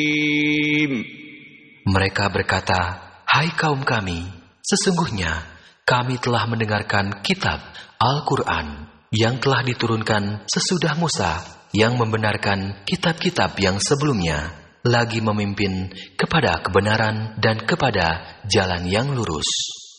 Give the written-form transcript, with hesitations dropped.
Mereka berkata, "Hai kaum kami, sesungguhnya kami telah mendengarkan kitab Al-Quran yang telah diturunkan sesudah Musa, yang membenarkan kitab-kitab yang sebelumnya, lagi memimpin kepada kebenaran dan kepada jalan yang lurus."